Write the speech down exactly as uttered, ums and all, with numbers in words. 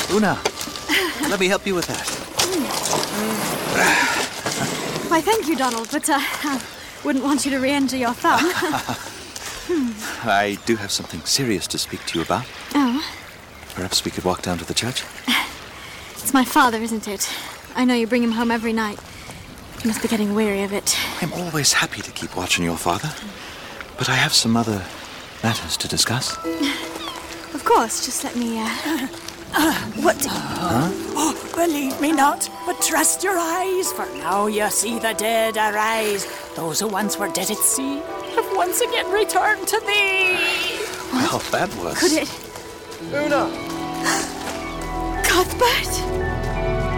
Una, let me help you with that. Why, thank you, Donald, but uh, I wouldn't want you to re-injure your thumb. I do have something serious to speak to you about. Oh? Perhaps we could walk down to the church? It's my father, isn't it? I know you bring him home every night. You must be getting weary of it. I'm always happy to keep watching your father, but I have some other matters to discuss. Of course, just let me, uh... Uh, what? Huh? Oh, believe me not, but trust your eyes, for now you see the dead arise. Those who once were dead at sea have once again returned to thee. Well, that was... Could it... Una! Cuthbert!